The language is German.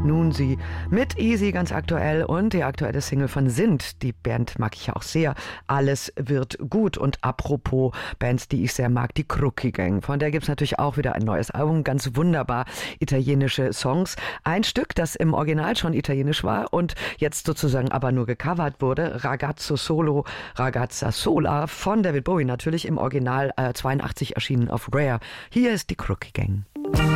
Nun sie mit Easy ganz aktuell und die aktuelle Single von Sind. Die Band mag ich ja auch sehr. Alles wird gut. Und apropos Bands, die ich sehr mag, die Crookie Gang. Von der gibt's natürlich auch wieder ein neues Album. Ganz wunderbar italienische Songs. Ein Stück, das im Original schon italienisch war und jetzt sozusagen aber nur gecovert wurde. Ragazzo Solo, Ragazza Sola von David Bowie natürlich im Original 82 erschienen auf Rare. Hier ist die Crookie Gang.